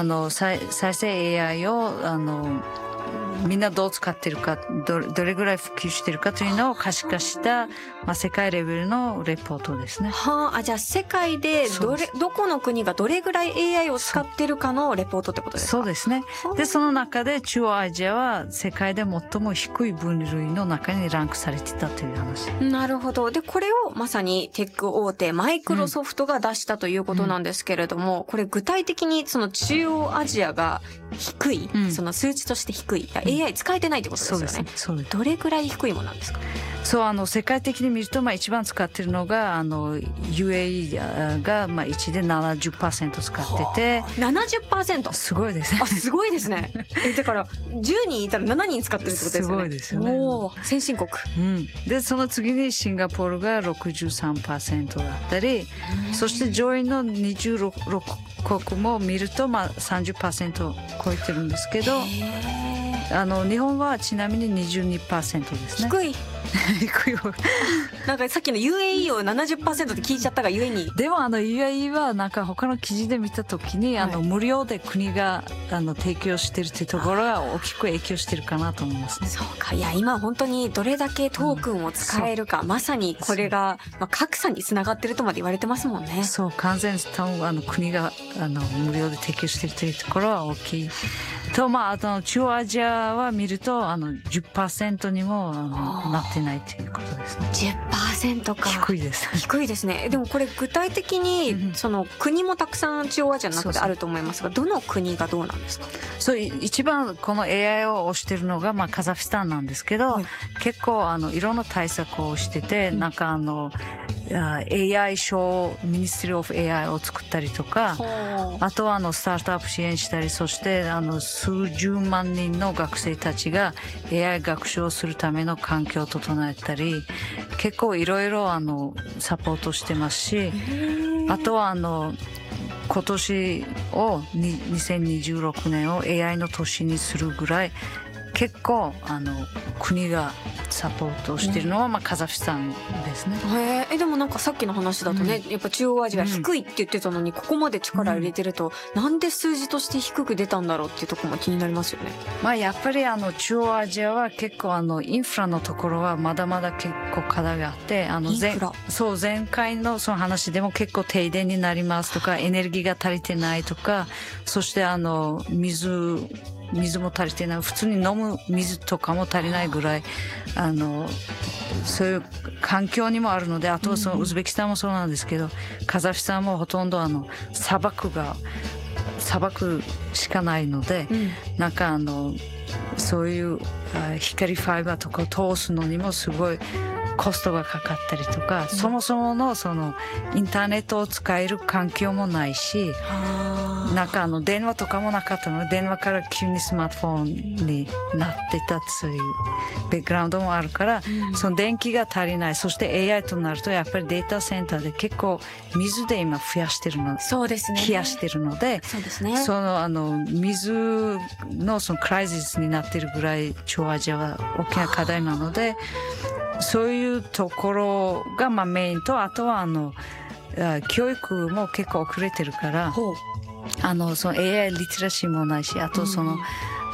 再生 AI をみんなどう使ってるか、どれぐらい普及してるかというのを可視化した、世界レベルのレポートですね。 じゃあ世界でどこの国がどれぐらい AI を使ってるかのレポートってことですか？ そうですね。で、その中で中央アジアは世界で最も低い分類の中にランクされてたという話。 なるほど。で、これをまさにテック大手マイクロソフトが出したということなんですけれども、これ具体的にその中央アジアが低い、その数値として低い、AI 使えてないってことですよね。 そうです。 どれぐらい低いものなんですか？ そう、世界的に見ると、一番使ってるのが、UAE が、1で 70% 使ってて。 70%? すごいですね。 すごいですね。だから、10人いたら7人使ってるってことですよね。 すごいですよね。 先進国。 で、その次にシンガポールが 63% だったり、そして上位の26国も見ると、30% を超えてるんですけど、日本はちなみに 22% ですね。 低い。 低い。 なんかさっきの UAE を 70% って聞いちゃったがゆえに。 でもUAE はなんか他の記事で見たときに、無料で国が提供してるっていうところが大きく影響してるかなと思いますね。 そうか。いや、今本当にどれだけトークンを使えるか、まさにこれが、格差につながってるとまで言われてますもんね。 そう、完全に国が無料で提供してるというところは大きい。と、あと中央アジアは見ると10% にもなってないということですね。 10% か。 低いです。 低いですね。でもこれ具体的にその国もたくさん中央アジアの中であると思いますが、どの国がどうなんですか？ そう、一番この AI を推してるのがカザフスタンなんですけど、結構いろんな対策をしてて、なんかAI 賞、ミニストリー・オブ・AI を作ったりとか、あとはスタートアップ支援したり、そして数十万人の学生たちが AI 学習をするための環境を整えたり、結構いろいろサポートしてますし、あとは今年を2026年を AI の年にするぐらい結構国がサポートしてるのはカザフスタンですね。 でもなんかさっきの話だとね、やっぱ中央アジア低いって言ってたのに、ここまで力入れてると、なんで数字として低く出たんだろうっていうところも気になりますよね。 やっぱり中央アジアは結構インフラのところはまだまだ結構課題があって、前回のその話でも結構停電になりますとか、エネルギーが足りてないとか、そして水も足りてない、普通に飲む水とかも足りないぐらいそういう環境にもあるので、あとはそのウズベキスタンもそうなんですけど、カザフスタンもほとんど砂漠しかないので、なんかそういう光ファイバーとかを通すのにもすごいコストがかかったりとか、そもそものそのインターネットを使える環境もないし、なんか電話とかもなかったので、電話から急にスマートフォンになってたというバックグラウンドもあるから、その電気が足りない。そして AI となるとやっぱりデータセンターで結構水で今増やしてるの、 そうですね、 冷やしてるので、 そうですね、 その水のそのクライシスになってるぐらい中央アジアは大きな課題なので、そういうところがメインと、あとは教育も結構遅れてるから、その AI リテラシーもないし、あとその、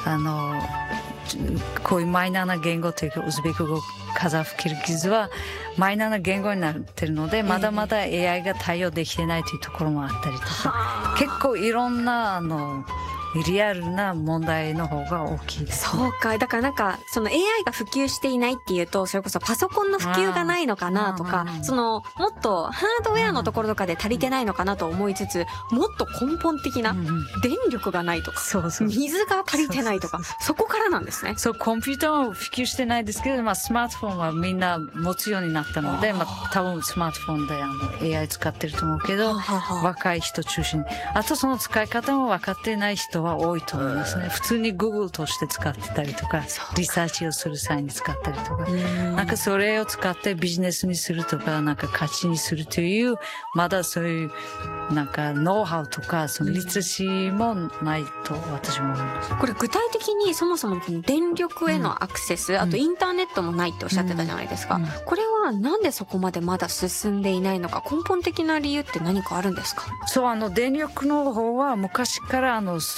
こういうマイナーな言語というか、ウズベク語、カザフ、キルギズはマイナーな言語になってるので、まだまだ AI が対応できてないというところもあったりとか、結構いろんなリアルな問題の方が大きいです、ね。 そうか。だからなんか、その AI が普及していないっていうと、それこそパソコンの普及がないのかなとか、その、もっとハードウェアのところとかで足りてないのかなと思いつつ、もっと根本的な電力がないとか、水が足りてないとか、そこからなんですね。 そう、コンピューターも普及してないですけど、スマートフォンはみんな持つようになったので、多分スマートフォンでAI 使ってると思うけど、若い人中心に。あとその使い方も分かってない人は多いと思いますね。普通に Google として使ってたりとか、リサーチをする際に使ったりとか、なんかそれを使ってビジネスにするとか、なんか価値にするという、まだそういうなんかノウハウとか、そのリテラシーもないと私も思います。 これ具体的にそもそも電力へのアクセス、あとインターネットもないっておっしゃってたじゃないですか。これはなんでそこまでまだ進んでいないのか、根本的な理由って何かあるんですか？ そう、電力の方は昔から